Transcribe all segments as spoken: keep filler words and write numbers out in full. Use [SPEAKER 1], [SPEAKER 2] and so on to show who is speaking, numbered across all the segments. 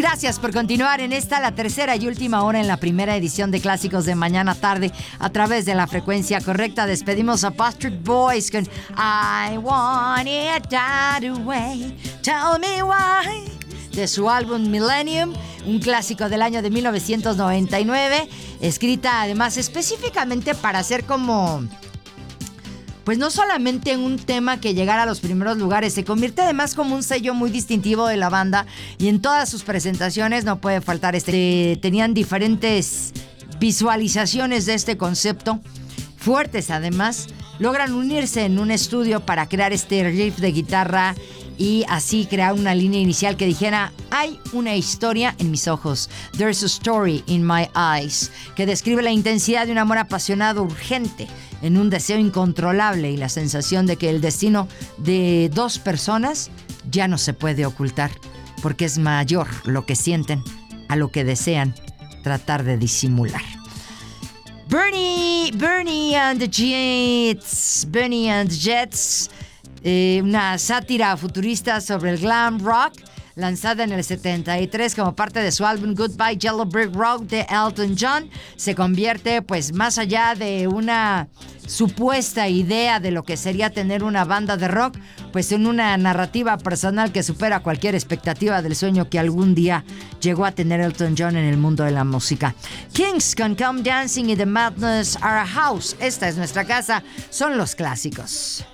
[SPEAKER 1] Gracias por continuar en esta, la tercera y última hora en la primera edición de Clásicos de Mañana Tarde a través de la frecuencia correcta. Despedimos a Backstreet Boys con I Want It That Way, Tell Me Why, de su álbum Millennium, un clásico del año de mil novecientos noventa y nueve, escrita además específicamente para hacer como... pues no solamente un tema que llegara a los primeros lugares, se convierte además como un sello muy distintivo de la banda, y en todas sus presentaciones no puede faltar este. Tenían diferentes visualizaciones de este concepto, fuertes además. Logran unirse en un estudio para crear este riff de guitarra y así crear una línea inicial que dijera: hay una historia en mis ojos, there's a story in my eyes, que describe la intensidad de un amor apasionado, urgente, en un deseo incontrolable y la sensación de que el destino de dos personas ya no se puede ocultar, porque es mayor lo que sienten a lo que desean tratar de disimular. Bernie, Bernie and the Jets, Bernie and the Jets, eh, una sátira futurista sobre el glam rock, lanzada en el setenta y tres como parte de su álbum Goodbye Yellow Brick Road de Elton John, se convierte, pues, más allá de una supuesta idea de lo que sería tener una banda de rock, pues en una narrativa personal que supera cualquier expectativa del sueño que algún día llegó a tener Elton John en el mundo de la música. Kings con Come Dancing y The Madness Are a House. Esta es nuestra casa, son los clásicos.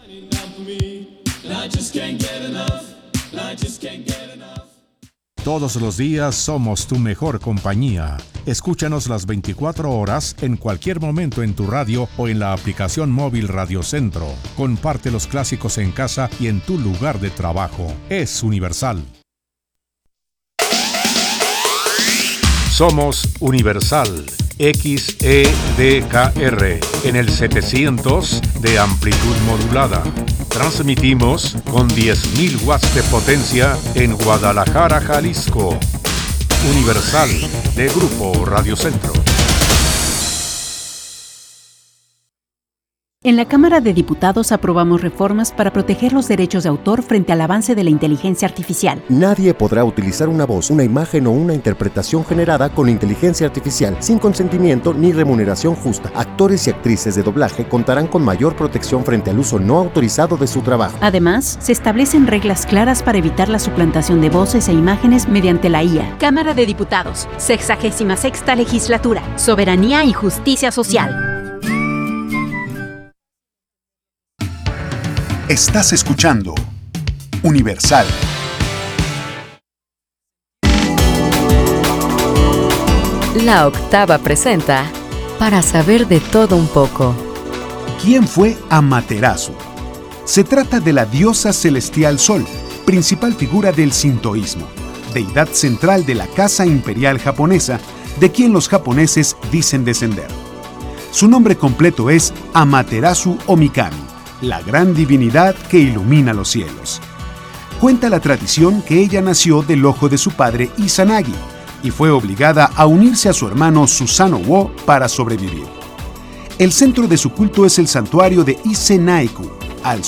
[SPEAKER 2] Todos los días somos tu mejor compañía. Escúchanos las veinticuatro horas en cualquier momento en tu radio o en la aplicación móvil Radio Centro. Comparte los clásicos en casa y en tu lugar de trabajo. Es Universal. Somos Universal. X E D K R en el setecientos de amplitud modulada. Transmitimos con diez mil watts de potencia en Guadalajara, Jalisco. Universal, de Grupo Radio Centro.
[SPEAKER 3] En la Cámara de Diputados aprobamos reformas para proteger los derechos de autor frente al avance de la inteligencia artificial.
[SPEAKER 4] Nadie podrá utilizar una voz, una imagen o una interpretación generada con inteligencia artificial sin consentimiento ni remuneración justa. Actores y actrices de doblaje contarán con mayor protección frente al uso no autorizado de su trabajo.
[SPEAKER 3] Además, se establecen reglas claras para evitar la suplantación de voces e imágenes mediante la I A. Cámara de Diputados, sexagésima sexta Legislatura, Soberanía y Justicia Social.
[SPEAKER 5] Estás escuchando Universal.
[SPEAKER 6] La Octava presenta Para saber de todo un poco.
[SPEAKER 5] ¿Quién fue Amaterasu? Se trata de la diosa celestial Sol, principal figura del sintoísmo, deidad central de la casa imperial japonesa, de quien los japoneses dicen descender. Su nombre completo es Amaterasu Omikami, la gran divinidad que ilumina los cielos. Cuenta la tradición que ella nació del ojo de su padre Izanagi y fue obligada a unirse a su hermano Susanoo para sobrevivir. El centro de su culto es el santuario de Ise Naiku,